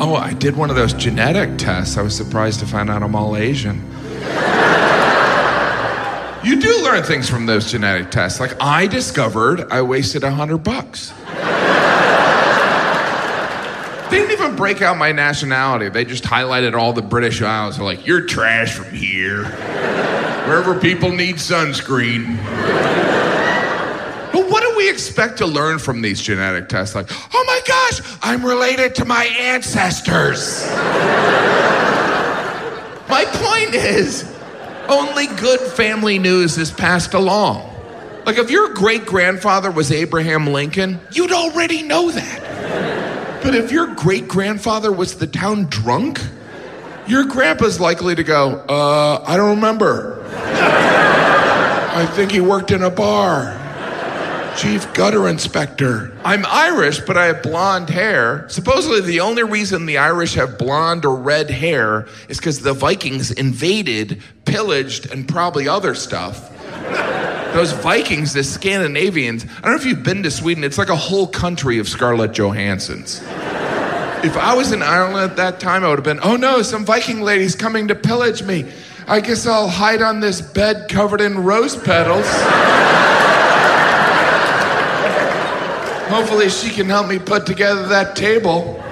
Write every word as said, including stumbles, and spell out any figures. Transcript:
Oh, I did one of those genetic tests. I was surprised to find out I'm all Asian. You do learn things from those genetic tests. Like, I discovered I wasted a hundred bucks. They didn't even break out my nationality. They just highlighted all the British Isles. They're like, you're trash from here. Wherever people need sunscreen. But what do we expect to learn from these genetic tests? Like, oh my gosh, I'm related to my ancestors. My point is, only good family news is passed along. Like, if your great-grandfather was Abraham Lincoln, you'd already know that. But if your great-grandfather was the town drunk, your grandpa's likely to go, uh, I don't remember. I think he worked in a bar. Chief gutter inspector. I'm Irish, but I have blonde hair. Supposedly the only reason the Irish have blonde or red hair is because the Vikings invaded, pillaged, and probably other stuff. Those Vikings, the Scandinavians, I don't know if you've been to Sweden, it's like a whole country of Scarlett Johanssons. If I was in Ireland at that time, I would have been, oh no, some Viking lady's coming to pillage me. I guess I'll hide on this bed covered in rose petals. Hopefully she can help me put together that table.